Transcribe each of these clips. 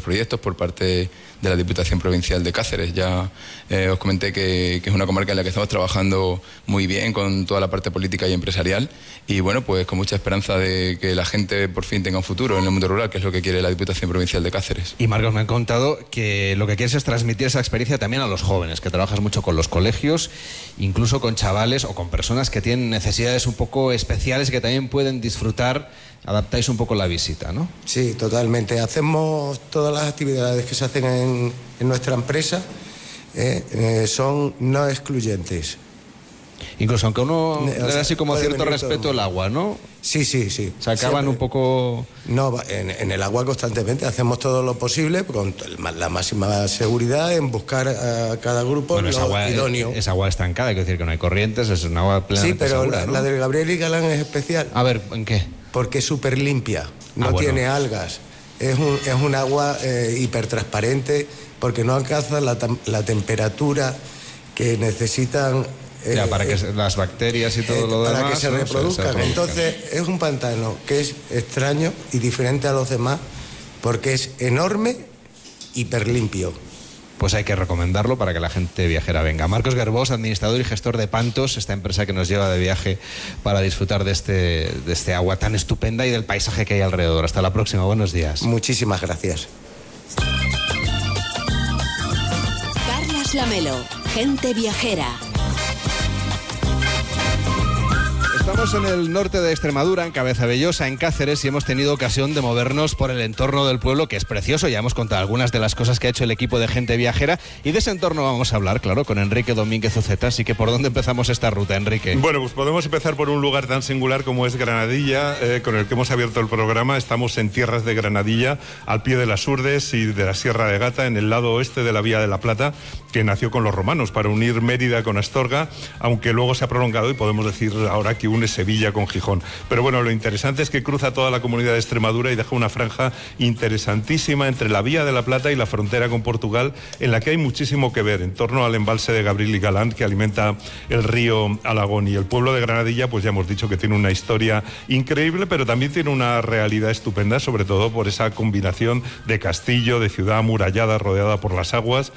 proyectos por parte de la Diputación Provincial de Cáceres. Ya os comenté que es una comarca en la que estamos trabajando muy bien con toda la parte política y empresarial, y bueno, pues con mucha esperanza de que la gente por fin tenga un futuro en el mundo rural, que es lo que quiere la Diputación Provincial de Cáceres. Y Marcos, me han contado que lo que quieres es transmitir esa experiencia también a los jóvenes, que trabajas mucho con los colegios, incluso con chavales o con personas que tienen necesidades un poco especiales y que también pueden disfrutar. Adaptáis un poco la visita, ¿no? Sí, totalmente. Hacemos todas las actividades que se hacen en nuestra empresa, son no excluyentes. Incluso aunque uno le da así como cierto respeto al agua, ¿no? Sí. Se acaban un poco... No, en el agua constantemente hacemos todo lo posible con la máxima seguridad en buscar a cada grupo lo idóneo. Es agua estancada, hay que decir que no hay corrientes, es un agua plenamente segura. Sí, pero la del Gabriel y Galán es especial. A ver, ¿en qué? Porque es súper limpia, no tiene algas, es un agua hipertransparente, porque no alcanza la temperatura que necesitan... para que las bacterias y todo lo demás... Para que se reproduzcan. Entonces, es un pantano que es extraño y diferente a los demás, porque es enorme, hiperlimpio. Pues hay que recomendarlo para que la gente viajera venga. Marcos Gerbós, administrador y gestor de Pantos, esta empresa que nos lleva de viaje para disfrutar de este agua tan estupenda y del paisaje que hay alrededor. Hasta la próxima, buenos días. Muchísimas gracias. Carlas Lamelo, gente viajera. Estamos en el norte de Extremadura, en Cabezabellosa, en Cáceres, y hemos tenido ocasión de movernos por el entorno del pueblo, que es precioso. Ya hemos contado algunas de las cosas que ha hecho el equipo de gente viajera, y de ese entorno vamos a hablar, claro, con Enrique Domínguez Uceta. Así que, ¿por dónde empezamos esta ruta, Enrique? Bueno, pues podemos empezar por un lugar tan singular como es Granadilla, con el que hemos abierto el programa. Estamos en tierras de Granadilla, al pie de las Urdes y de la Sierra de Gata, en el lado oeste de la Vía de la Plata, que nació con los romanos para unir Mérida con Astorga, aunque luego se ha prolongado y podemos decir ahora que une Sevilla con Gijón. Pero bueno, lo interesante es que cruza toda la comunidad de Extremadura y deja una franja interesantísima entre la Vía de la Plata y la frontera con Portugal, en la que hay muchísimo que ver en torno al embalse de Gabriel y Galán, que alimenta el río Alagón. Y el pueblo de Granadilla, pues ya hemos dicho que tiene una historia increíble, pero también tiene una realidad estupenda, sobre todo por esa combinación de castillo, de ciudad amurallada rodeada por las aguas,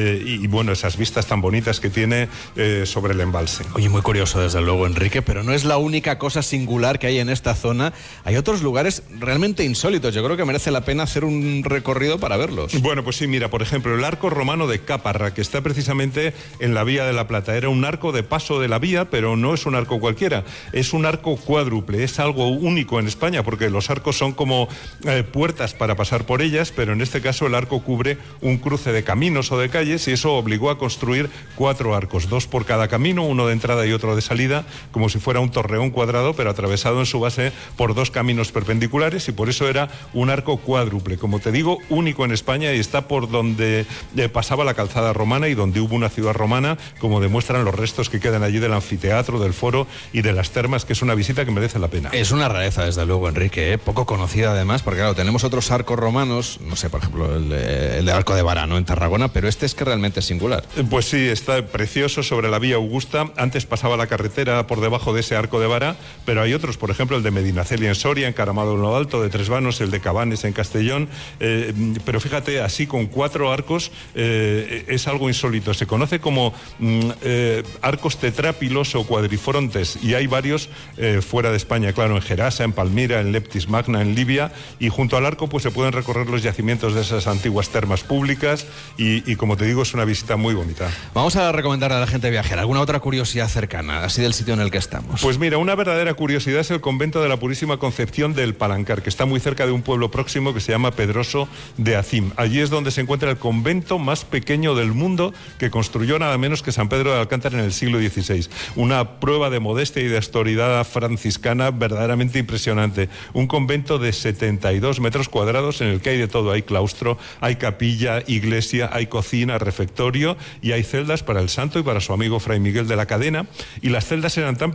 y bueno, esas vistas tan bonitas que tiene sobre el embalse. Oye, muy curioso desde luego, Enrique, pero no es la única cosa singular que hay en esta zona. Hay otros lugares realmente insólitos. Yo creo que merece la pena hacer un recorrido para verlos. Bueno, pues sí, mira, por ejemplo, el arco romano de Caparra, que está precisamente en la Vía de la Plata. Era un arco de paso de la vía, pero no es un arco cualquiera, es un arco cuádruple. Es algo único en España, porque los arcos son como puertas para pasar por ellas, pero en este caso el arco cubre un cruce de caminos o de calles, y eso obligó a construir 4 arcos, 2 por cada camino, uno de entrada y otro de salida, como si fuera un torreón cuadrado, pero atravesado en su base por 2 caminos perpendiculares, y por eso era un arco cuádruple, como te digo, único en España, y está por donde pasaba la calzada romana y donde hubo una ciudad romana, como demuestran los restos que quedan allí del anfiteatro, del foro y de las termas, que es una visita que merece la pena. Es una rareza, desde luego, Enrique, poco conocida además, porque claro, tenemos otros arcos romanos, no sé, por ejemplo, el de Arco de Varano en Tarragona, pero este es que realmente es singular. Pues sí, está precioso sobre la Vía Augusta. Antes pasaba la carretera por debajo de ese arco de Vara, pero hay otros, por ejemplo, el de Medinaceli en Soria, encaramado en lo alto, de Tres Vanos, el de Cabanes en Castellón, pero fíjate, así con 4 arcos, es algo insólito. Se conoce como arcos tetrápilos o cuadrifrontes, y hay varios fuera de España, claro, en Gerasa, en Palmira, en Leptis Magna, en Libia, y junto al arco pues se pueden recorrer los yacimientos de esas antiguas termas públicas, y como te digo, es una visita muy bonita. Vamos a recomendar a la gente viajera alguna otra curiosidad cercana, así del sitio en el que estamos. Pues mira, una verdadera curiosidad es el convento de la Purísima Concepción del Palancar, que está muy cerca de un pueblo próximo que se llama Pedroso de Acim. Allí es donde se encuentra el convento más pequeño del mundo, que construyó nada menos que San Pedro de Alcántara en el siglo XVI. Una prueba de modestia y de autoridad franciscana verdaderamente impresionante. Un convento de 72 metros cuadrados en el que hay de todo. Hay claustro, hay capilla, iglesia, hay cocina, refectorio, y hay celdas para el santo y para su amigo Fray Miguel de la Cadena. Y las celdas eran tan pequeñas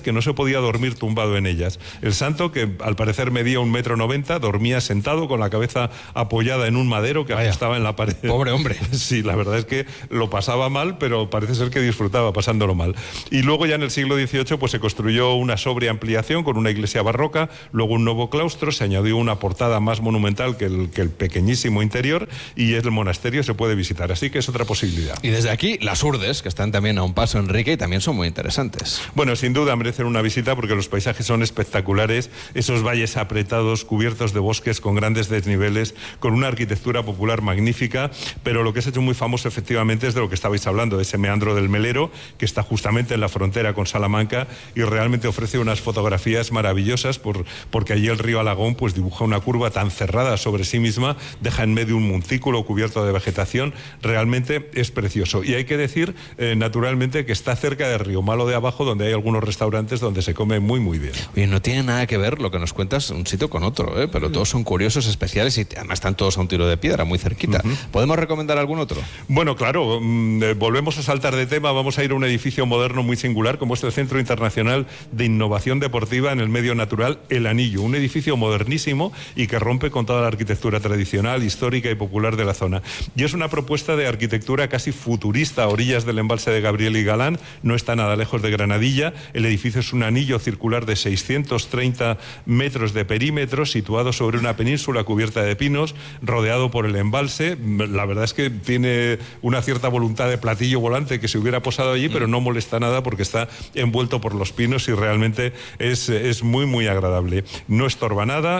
que no se podía dormir tumbado en ellas. El santo, que al parecer medía 1,90 m, dormía sentado con la cabeza apoyada en un madero que ajustaba en la pared. Pobre hombre. Sí, la verdad es que lo pasaba mal, pero parece ser que disfrutaba pasándolo mal. Y luego ya en el siglo XVIII pues se construyó una sobria ampliación con una iglesia barroca, luego un nuevo claustro, se añadió una portada más monumental que el pequeñísimo interior, y el monasterio se puede visitar, así que es otra posibilidad. Y desde aquí las Urdes, que están también a un paso, Enrique, y también son muy interesantes. Bueno, sin duda merecen una visita porque los paisajes son espectaculares, esos valles apretados, cubiertos de bosques con grandes desniveles, con una arquitectura popular magnífica, pero lo que es hecho muy famoso efectivamente es de lo que estabais hablando, de ese meandro del Melero, que está justamente en la frontera con Salamanca y realmente ofrece unas fotografías maravillosas porque allí el río Alagón pues dibuja una curva tan cerrada sobre sí misma, deja en medio un montículo cubierto de vegetación, realmente es precioso. Y hay que decir, naturalmente, que está cerca de Río Malo de Abajo, donde hay algunos restaurantes donde se come muy, muy bien. Y no tiene nada que ver lo que nos cuentas un sitio con otro, pero todos son curiosos, especiales y además están todos a un tiro de piedra, muy cerquita. ¿Podemos recomendar algún otro? Bueno, claro, volvemos a saltar de tema, vamos a ir a un edificio moderno muy singular como es el Centro Internacional de Innovación Deportiva en el Medio Natural, El Anillo, un edificio modernísimo y que rompe con toda la arquitectura tradicional, histórica y popular de la zona. Y es una propuesta de arquitectura casi futurista a orillas del embalse de Gabriel y Galán, no está nada lejos de Granadilla. El edificio es un anillo circular de 630 metros de perímetro, situado sobre una península cubierta de pinos, rodeado por el embalse. La verdad es que tiene una cierta voluntad de platillo volante que se hubiera posado allí, pero no molesta nada porque está envuelto por los pinos y realmente es muy, muy agradable. No estorba nada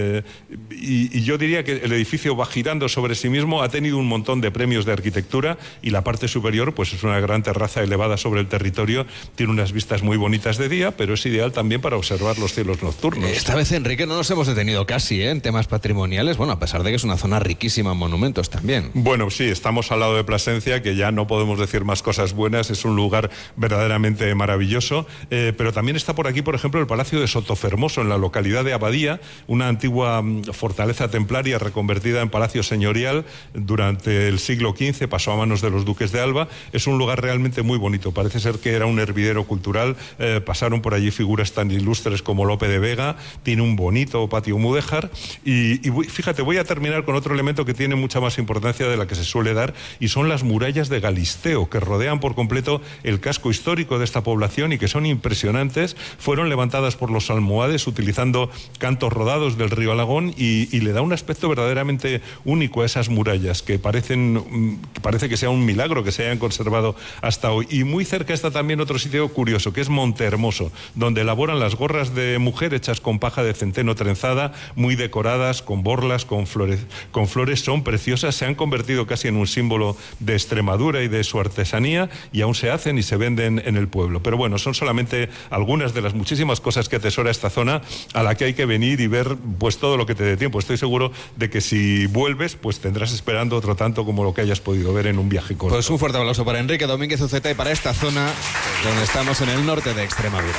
y yo diría que el edificio va girando sobre sí mismo, ha tenido un montón de premios de arquitectura y la parte superior pues es una gran terraza elevada sobre el territorio, tiene unas vistas muy bonitas de día, pero es ideal también para observar los cielos nocturnos. Esta vez, Enrique, no nos hemos detenido casi en temas patrimoniales, bueno, a pesar de que es una zona riquísima en monumentos también. Bueno, sí, estamos al lado de Plasencia, que ya no podemos decir más cosas buenas, es un lugar verdaderamente maravilloso, pero también está por aquí, por ejemplo, el Palacio de Sotofermoso, en la localidad de Abadía, una antigua fortaleza templaria reconvertida en palacio señorial durante el siglo XV, pasó a manos de los duques de Alba. Es un lugar realmente muy bonito, parece ser que era un hervidero cultural, pasaron por allí figuras tan ilustres como Lope de Vega, tiene un bonito patio mudéjar y fíjate, voy a terminar con otro elemento que tiene mucha más importancia de la que se suele dar, y son las murallas de Galisteo, que rodean por completo el casco histórico de esta población y que son impresionantes. Fueron levantadas por los almohades utilizando cantos rodados del río Alagón y le da un aspecto verdaderamente único a esas murallas que parece que sea un milagro que se hayan conservado hasta hoy. Y muy cerca está también otro sitio curioso, que es Montehermoso, donde elaboran las gorras de mujer hechas con paja de centeno trenzada, muy decoradas, con borlas, con flores, son preciosas, se han convertido casi en un símbolo de Extremadura y de su artesanía, y aún se hacen y se venden en el pueblo. Pero bueno, son solamente algunas de las muchísimas cosas que atesora esta zona, a la que hay que venir y ver pues todo lo que te dé tiempo. Estoy seguro de que si vuelves pues tendrás esperando otro tanto como lo que hayas podido ver en un viaje corto. Pues un fuerte aplauso para Enrique Domínguez Uceta y para esta zona donde estamos en el norte de Extremadura.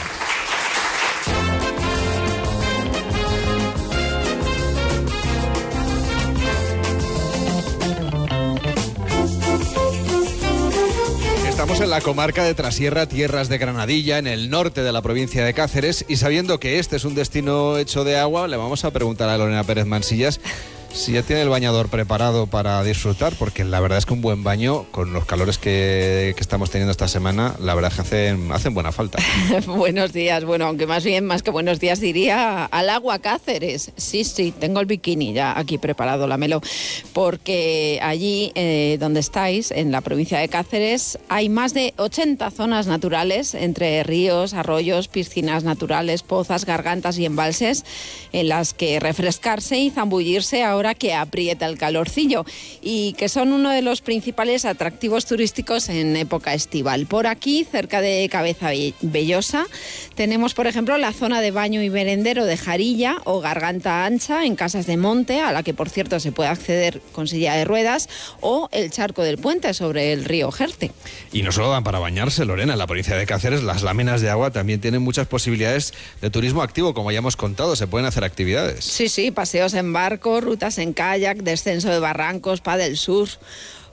Estamos en la comarca de Trasierra, tierras de Granadilla, en el norte de la provincia de Cáceres, y sabiendo que este es un destino hecho de agua, le vamos a preguntar a Lorena Pérez Mansillas si ya tiene el bañador preparado para disfrutar, porque la verdad es que un buen baño, con los calores que estamos teniendo esta semana, la verdad es que hacen buena falta. Buenos días, bueno, aunque más que buenos días diría al agua Cáceres. Sí, tengo el bikini ya aquí preparado, Lamelo, porque allí donde estáis, en la provincia de Cáceres, hay más de 80 zonas naturales, entre ríos, arroyos, piscinas naturales, pozas, gargantas y embalses, en las que refrescarse y zambullirse ahora que aprieta el calorcillo, y que son uno de los principales atractivos turísticos en época estival. Por aquí, cerca de Cabezavellosa, tenemos, por ejemplo, la zona de baño y merendero de Jarilla o Garganta Ancha, en Casas de Monte, a la que, por cierto, se puede acceder con silla de ruedas, o el Charco del Puente sobre el río Jerte. Y no solo dan para bañarse, Lorena. En la provincia de Cáceres, las láminas de agua también tienen muchas posibilidades de turismo activo, como ya hemos contado, se pueden hacer actividades. Sí, paseos en barco, rutas en kayak, descenso de barrancos, paddle surf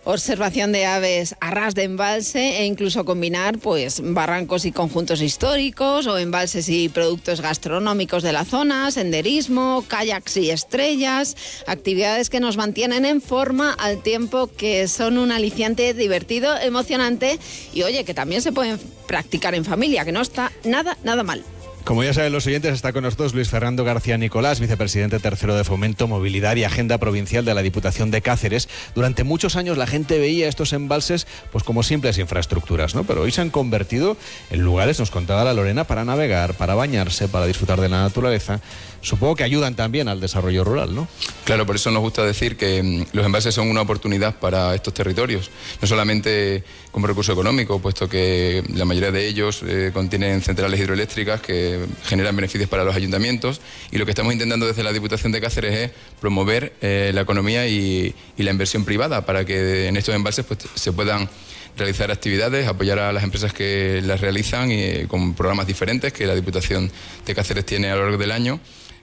observación de aves a ras de embalse e incluso combinar pues barrancos y conjuntos históricos o embalses y productos gastronómicos de la zona, senderismo, kayaks y estrellas, actividades que nos mantienen en forma al tiempo que son un aliciente divertido, emocionante y oye, que también se pueden practicar en familia, que no está nada mal. Como ya saben los oyentes, está con nosotros Luis Fernando García Nicolás, vicepresidente tercero de Fomento, Movilidad y Agenda Provincial de la Diputación de Cáceres. Durante muchos años la gente veía estos embalses pues como simples infraestructuras, ¿no? Pero hoy se han convertido en lugares, nos contaba la Lorena, para navegar, para bañarse, para disfrutar de la naturaleza. Supongo que ayudan también al desarrollo rural, ¿no? Claro, por eso nos gusta decir que los embalses son una oportunidad para estos territorios, no solamente como recurso económico, puesto que la mayoría de ellos contienen centrales hidroeléctricas que generan beneficios para los ayuntamientos, y lo que estamos intentando desde la Diputación de Cáceres es promover la economía y la inversión privada para que en estos embalses pues, se puedan realizar actividades, apoyar a las empresas que las realizan y con programas diferentes que la Diputación de Cáceres tiene a lo largo del año.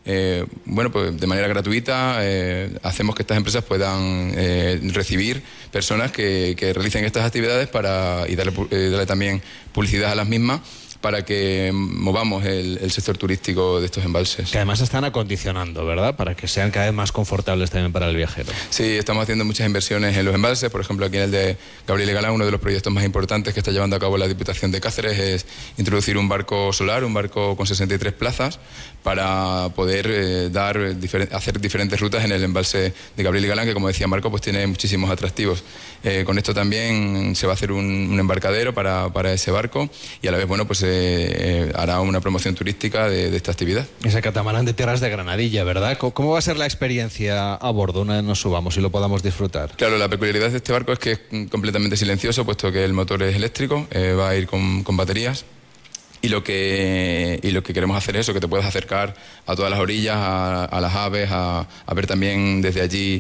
Bueno, pues de manera gratuita hacemos que estas empresas puedan recibir personas que realicen estas actividades y darle también publicidad a las mismas para que movamos el sector turístico de estos embalses. Que además están acondicionando, ¿verdad? Para que sean cada vez más confortables también para el viajero. Sí, estamos haciendo muchas inversiones en los embalses. Por ejemplo, aquí en el de Gabriel y Galán, uno de los proyectos más importantes que está llevando a cabo la Diputación de Cáceres es introducir un barco solar, un barco con 63 plazas, para poder hacer diferentes rutas en el embalse de Gabriel y Galán, que como decía Marco, pues tiene muchísimos atractivos. Con esto también se va a hacer un embarcadero para ese barco y a la vez, bueno, pues hará una promoción turística de esta actividad. Ese catamarán de tierras de Granadilla, ¿verdad? ¿Cómo va a ser la experiencia a bordo una vez nos subamos y lo podamos disfrutar? Claro, la peculiaridad de este barco es que es completamente silencioso, puesto que el motor es eléctrico, va a ir con baterías. Y lo que queremos hacer es eso, que te puedas acercar a todas las orillas, a las aves, a ver también desde allí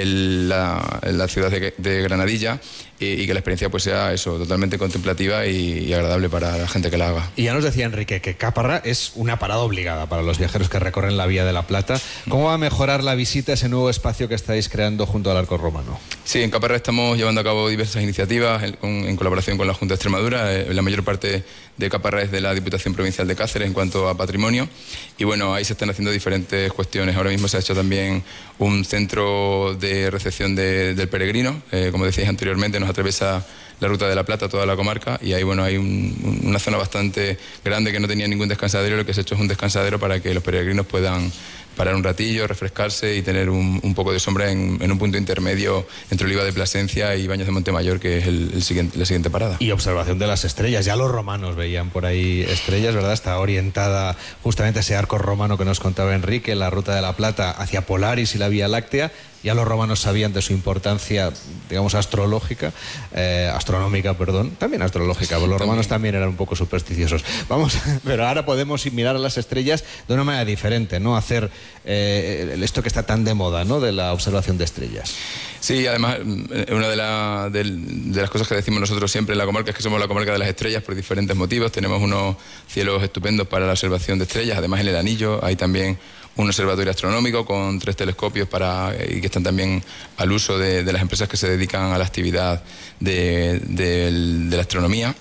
la ciudad de Granadilla y que la experiencia pues sea eso, totalmente contemplativa y agradable para la gente que la haga. Y ya nos decía Enrique que Caparra es una parada obligada para los viajeros que recorren la Vía de la Plata. ¿Cómo va a mejorar la visita a ese nuevo espacio que estáis creando junto al Arco Romano? Sí, en Caparra estamos llevando a cabo diversas iniciativas en colaboración con la Junta de Extremadura. La mayor parte de Caparra es de la Diputación Provincial de Cáceres en cuanto a patrimonio y bueno, ahí se están haciendo diferentes cuestiones. Ahora mismo se ha hecho también un centro de recepción del peregrino, como decíais anteriormente, nos atraviesa la Ruta de la Plata, toda la comarca, y ahí bueno, hay una zona bastante grande que no tenía ningún descansadero. Lo que se ha hecho es un descansadero para que los peregrinos puedan parar un ratillo, refrescarse y tener un poco de sombra en un punto intermedio entre Oliva de Plasencia y Baños de Montemayor, que es la siguiente parada. Y observación de las estrellas. Ya los romanos veían por ahí estrellas, ¿verdad? Está orientada justamente ese arco romano que nos contaba Enrique, la Ruta de la Plata hacia Polaris y la Vía Láctea. Ya los romanos sabían de su importancia, digamos, astronómica, también astrológica, porque los romanos también eran un poco supersticiosos. Pero ahora podemos mirar a las estrellas de una manera diferente, ¿no? Hacer esto que está tan de moda, ¿no? De la observación de estrellas. Sí, además, una de las cosas que decimos nosotros siempre en la comarca es que somos la comarca de las estrellas por diferentes motivos. Tenemos unos cielos estupendos para la observación de estrellas, además en el Anillo hay también un observatorio astronómico con 3 telescopios y que están también al uso de las empresas que se dedican a la actividad de la astronomía.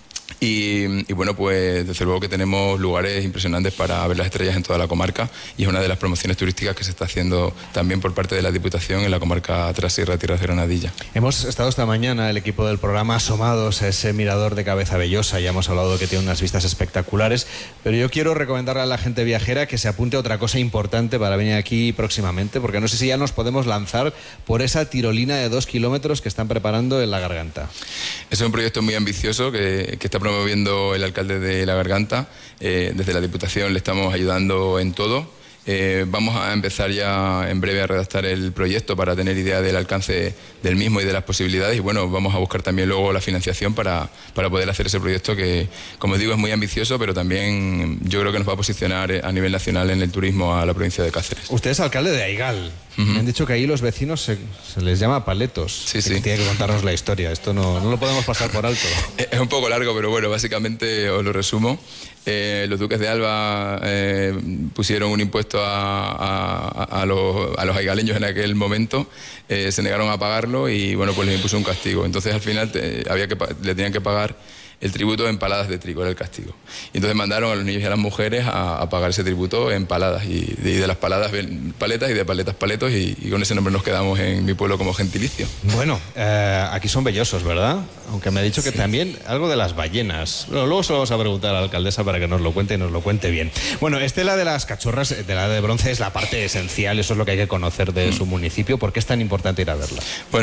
Y bueno, pues desde luego que tenemos lugares impresionantes para ver las estrellas en toda la comarca y es una de las promociones turísticas que se está haciendo también por parte de la Diputación en la comarca Trasierra, Tierras de Granadilla. Hemos estado esta mañana, el equipo del programa, asomados a ese mirador de Cabeza Vellosa. Ya hemos hablado de que tiene unas vistas espectaculares, pero yo quiero recomendarle a la gente viajera que se apunte a otra cosa importante para venir aquí próximamente, porque no sé si ya nos podemos lanzar por esa tirolina de 2 kilómetros que están preparando en La Garganta. Es un proyecto muy ambicioso que está promoviendo el alcalde de La Garganta. Desde la Diputación le estamos ayudando en todo. Vamos a empezar ya en breve a redactar el proyecto para tener idea del alcance del mismo y de las posibilidades y bueno, vamos a buscar también luego la financiación para poder hacer ese proyecto que, como digo, es muy ambicioso, pero también yo creo que nos va a posicionar a nivel nacional en el turismo a la provincia de Cáceres. Usted es alcalde de Aigal. Me han dicho que ahí los vecinos se les llama paletos. Sí. Tiene que contarnos la historia. Esto no lo podemos pasar por alto. Es un poco largo, pero bueno, básicamente os lo resumo. Los duques de Alba pusieron un impuesto a los aigaleños en aquel momento, se negaron a pagarlo y bueno, pues les impuso un castigo. Entonces al final le tenían que pagar el tributo en paladas de trigo, era el castigo. Y entonces mandaron a los niños y a las mujeres a pagar ese tributo en paladas, y de las paladas paletas y de paletas paletos, y con ese nombre nos quedamos en mi pueblo como gentilicio. Bueno, aquí son vellosos, ¿verdad? Aunque me ha dicho que también algo de las ballenas. Bueno, luego se lo vamos a preguntar a la alcaldesa para que nos lo cuente y nos lo cuente bien. Bueno, Estela de las Cachorras, de la de bronce, es la parte esencial, eso es lo que hay que conocer de su municipio. ¿Por qué es tan importante ir a verla? Bueno,